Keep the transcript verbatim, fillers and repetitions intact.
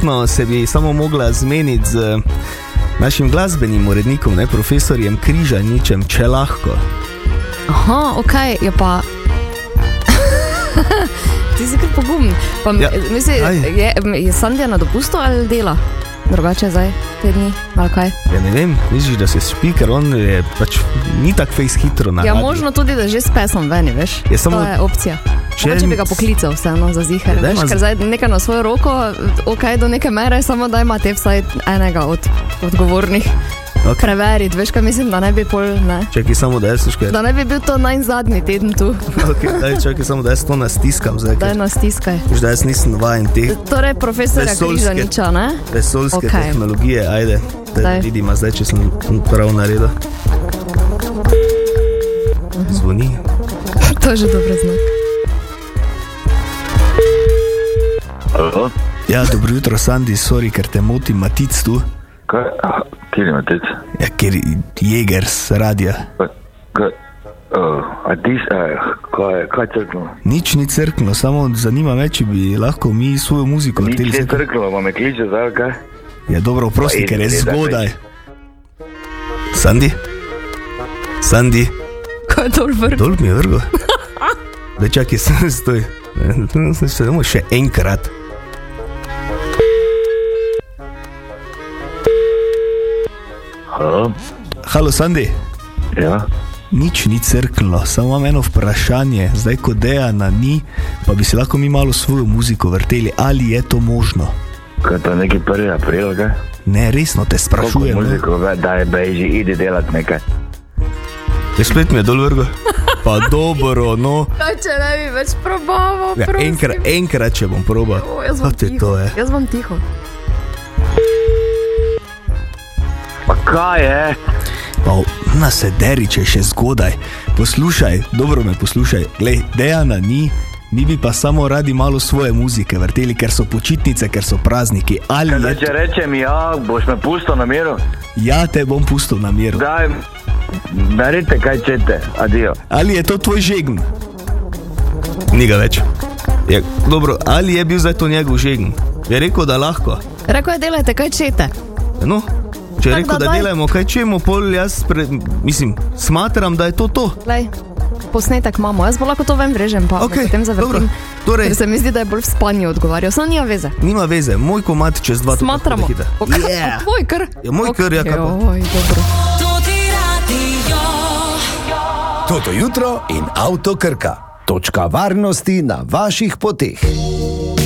verjetno se bi samo mogla zmeniti z našim glasbenim urednikom, ne, profesorjem Križaničem, če lahko. Aha, okej, okay, je pa... Ti si kar pogumn. Pa, ja, misli, je, je Sandija na dopustu ali dela? Drugače zdaj, te dni, ali kaj? Ja, ne vem, misliš, da se spi, ker on je pač ni tak fejs hitro na Ja, radiju. možno tudi, da že s pesom veni, veš? Je samo... To je opcija. Če... Če bi ga poklical vseeno za ziher, ja, veš, ma... ker zdaj nekaj na svojo roko, ok, do neke mere, samo da ima te vsaj enega od odgovornih. Okay. Preveriti, veš, kaj mislim, da ne bi pol, ne? Čakaj samo, da jaz sluškaj. Da ne bi bil to najzadnji teden tu. Ok, daj, čakaj samo, da jaz to nastiskam zdaj. Daj nastiskaj. Už da jaz nisem vajen teh... Torej, profesorja Križaniča, ne? Vesoljske okay. tehnologije, ajde. Da vidim, a zdaj, če sem prav naredil. Zvoni. To je že dober znak. Halo? Ja, dobro jutro, Sandi, sorry, ker te motim, Matic tu. Kaj? Kjer je Matic? Ja, ker Jeger s radija. Kaj? Uh, a ti, uh, kaj, kaj crkno? Nič ni crkno, samo zanima me, če bi lahko mi svojo muziko... Nič ni crkno, pa me kliče zdaj, kaj? Ja, dobro, prosti, ker je zgodaj. Sandi? Sandi? Kaj je dol vrgo? Dol mi je vrgo. Da čakaj, sem stoj. Samo še enkrat. Halo? Halo, Sandi? Ja? Nič ni crklo, samo imam eno vprašanje. Zdaj, ko Dejana ni, pa bi se lahko mi malo svojo muziko vrteli. Ali je to možno? Kaj to neki prvi april, kaj? Ne, resno te sprašujem. Koliko muziko, daj beži, idi delat nekaj. Je splet mi je dol vrgo. Pa dobro, no. Kaj, če ne bi več probavo, ja, prosim. Enkrat, enkrat, če bom probal. O, jaz bom tiho. To je. Jaz bom tiho. Pa kaj je? Pa na sederi, če je še zgodaj. Poslušaj, dobro me poslušaj. Glej, Dejana ni, mi bi pa samo radi malo svoje muzike vrteli, ker so počitnice, ker so prazniki. Ali Kaj, je... če rečem ja, boš me pustil na miru? Ja, te bom pustil na miru. Daj, naredite kaj čete, adijo. Ali je to tvoj žegn? Ni ga več. Je, dobro, ali je bil zdaj to njegov žegn? Je rekel, da lahko. Rekel je, delajte kaj čete. No, če je Tak, rekel, da da daj. delajmo kaj čemu, pol jaz pre, mislim, smatram, da je to to. Lej, posnetek imamo, jaz bo lahko to ven vrežem, pa Ok, potem zavrtim. Torej- Ker se mi zdi, da je bolj v spanju odgovarjal, samo nima veze. Nima veze, moj komad čez dva Smatramo. tako da hita. Yeah. Tvoj kar. Ja, moj kar, ja, kaj pa. Joj, dobro. Toto jutro in Avto Krka. Točka varnosti na vaših poteh.